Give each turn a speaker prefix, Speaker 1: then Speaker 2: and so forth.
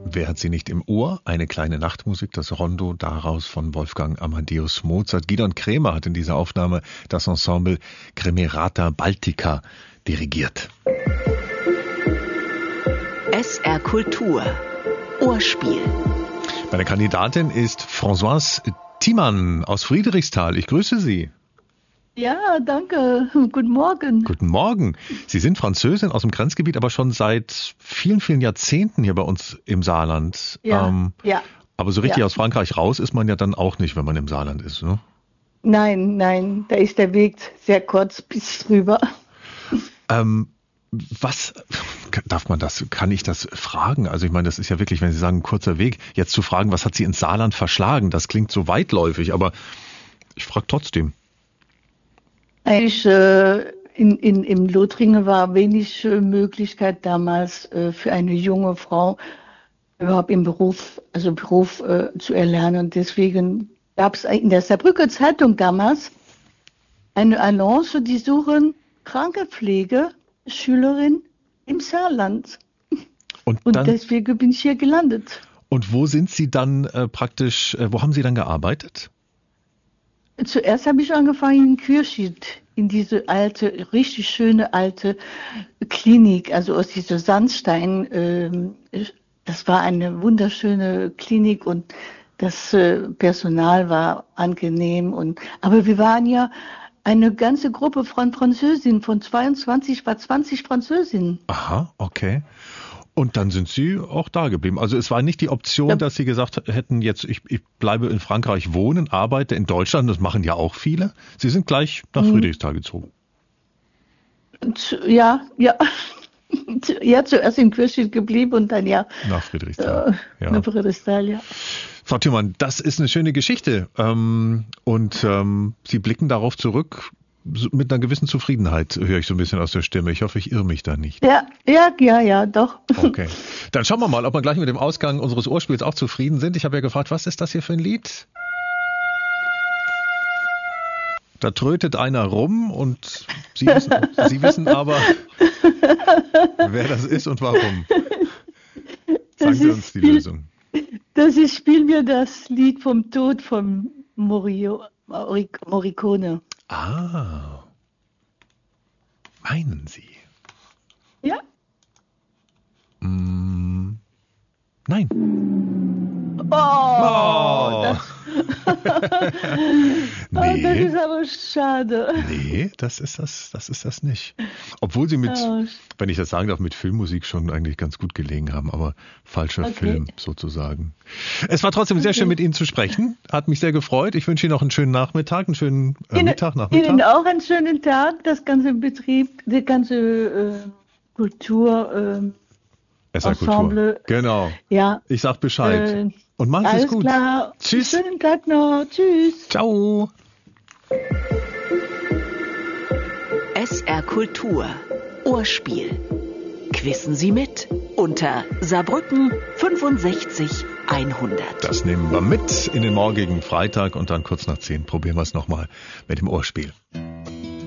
Speaker 1: Wer hat sie nicht im Ohr? Eine kleine Nachtmusik, das Rondo, daraus von Wolfgang Amadeus Mozart. Gidon Kremer hat in dieser Aufnahme das Ensemble Cremerata Baltica dirigiert.
Speaker 2: SR Kultur. Ohrspiel.
Speaker 1: Meine Kandidatin ist Françoise Thiemann aus Friedrichsthal. Ich grüße Sie.
Speaker 3: Ja, danke. Guten Morgen.
Speaker 1: Guten Morgen. Sie sind Französin aus dem Grenzgebiet, aber schon seit vielen, vielen Jahrzehnten hier bei uns im Saarland.
Speaker 3: Ja,
Speaker 1: Aber so richtig aus Frankreich raus ist man ja dann auch nicht, wenn man im Saarland ist, ne?
Speaker 3: Nein, da ist der Weg sehr kurz bis rüber.
Speaker 1: Was kann ich das fragen? Also ich meine, das ist ja wirklich, wenn Sie sagen, ein kurzer Weg, jetzt zu fragen, was hat Sie ins Saarland verschlagen? Das klingt so weitläufig, aber ich frage trotzdem.
Speaker 3: Eigentlich in Lothringen war wenig Möglichkeit damals für eine junge Frau überhaupt im Beruf zu erlernen. Und deswegen gab es in der Saarbrücker Zeitung damals eine Annonce, die suchen Krankenpflegeschülerin im Saarland. Und deswegen bin ich hier gelandet.
Speaker 1: Und wo sind Sie dann wo haben Sie dann gearbeitet?
Speaker 3: Zuerst habe ich angefangen in Kürschied, in diese richtig schöne alte Klinik, also aus diesem Sandstein. Das war eine wunderschöne Klinik und das Personal war angenehm. Aber wir waren ja eine ganze Gruppe von Französinnen, von 22 war 20 Französinnen.
Speaker 1: Aha, okay. Und dann sind Sie auch da geblieben. Also es war nicht die Option, dass Sie gesagt hätten, jetzt ich bleibe in Frankreich wohnen, arbeite in Deutschland, das machen ja auch viele. Sie sind gleich nach Friedrichsthal gezogen.
Speaker 3: Ja. Ja, zuerst in Kürschied geblieben und dann
Speaker 1: nach Friedrichsthal.
Speaker 3: Nach Friedrichsthal, ja.
Speaker 1: Frau Thiemann, das ist eine schöne Geschichte. Und Sie blicken darauf zurück mit einer gewissen Zufriedenheit, höre ich so ein bisschen aus der Stimme. Ich hoffe, ich irre mich da nicht.
Speaker 3: Ja, doch.
Speaker 1: Okay. Dann schauen wir mal, ob wir gleich mit dem Ausgang unseres Ohrspiels auch zufrieden sind. Ich habe ja gefragt, was ist das hier für ein Lied? Da trötet einer rum und Sie wissen aber, wer das ist und warum. Sagen Sie uns die Lösung.
Speaker 3: Spiel mir das Lied vom Tod von Morricone.
Speaker 1: Ah. Meinen Sie?
Speaker 3: Ja.
Speaker 1: Nein. Nee.
Speaker 3: Das ist aber schade.
Speaker 1: Nee, das ist das nicht. Obwohl Sie wenn ich das sagen darf, mit Filmmusik schon eigentlich ganz gut gelegen haben, aber falscher Film sozusagen. Es war trotzdem sehr schön, mit Ihnen zu sprechen. Hat mich sehr gefreut. Ich wünsche Ihnen noch einen schönen Nachmittag, einen schönen Nachmittag.
Speaker 3: Ihnen auch einen schönen Tag, das ganze Betrieb, die ganze Kultur.
Speaker 1: SR Kultur. Genau.
Speaker 3: Ja.
Speaker 1: Ich sag Bescheid. Und machen Sie es gut.
Speaker 3: Alles klar.
Speaker 1: Tschüss.
Speaker 3: Schönen Tag noch. Tschüss.
Speaker 1: Ciao.
Speaker 2: SR Kultur. Ohrspiel. Quissen Sie mit unter Saarbrücken 65 100.
Speaker 1: Das nehmen wir mit in den morgigen Freitag und dann kurz nach 10 probieren wir es nochmal mit dem Ohrspiel.